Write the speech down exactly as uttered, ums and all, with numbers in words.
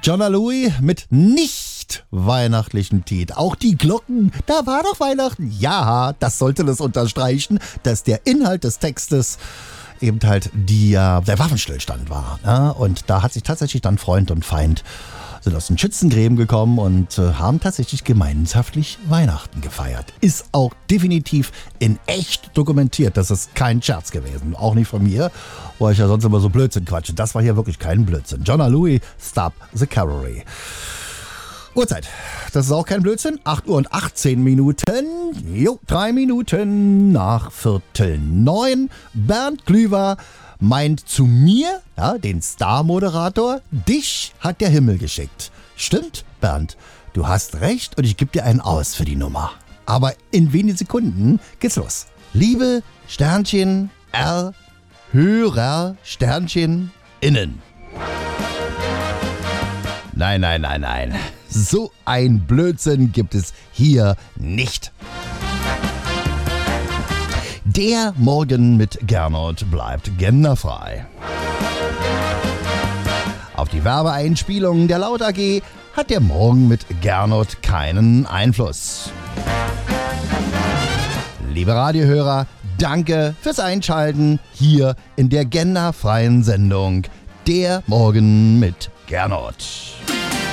Jonna Louie mit nicht weihnachtlichen Titel. Auch die Glocken, da war doch Weihnachten. Ja, das sollte das unterstreichen, dass der Inhalt des Textes eben halt die, äh, der Waffenstillstand war. Ne? Und da hat sich tatsächlich dann Freund und Feind sind aus den Schützengräben gekommen und äh, haben tatsächlich gemeinschaftlich Weihnachten gefeiert. Ist auch definitiv in echt dokumentiert. Das ist kein Scherz gewesen. Auch nicht von mir, wo ich ja sonst immer so Blödsinn quatsche. Das war hier wirklich kein Blödsinn. Jonna Louie, Stop the Cavalry. Uhrzeit. Das ist auch kein Blödsinn. acht Uhr und achtzehn Minuten. Jo, drei Minuten nach Viertel neun. Bernd Glüwer meint zu mir, ja, den Star-Moderator, dich hat der Himmel geschickt. Stimmt, Bernd, du hast recht und ich gebe dir einen aus für die Nummer. Aber in wenigen Sekunden geht's los. Liebe Sternchen R, Hörer Sternchen innen. Nein, nein, nein, nein. So ein Blödsinn gibt es hier nicht. Der Morgen mit Gernot bleibt genderfrei. Auf die Werbeeinspielungen der Laut A G hat der Morgen mit Gernot keinen Einfluss. Liebe Radiohörer, danke fürs Einschalten hier in der genderfreien Sendung Der Morgen mit Gernot.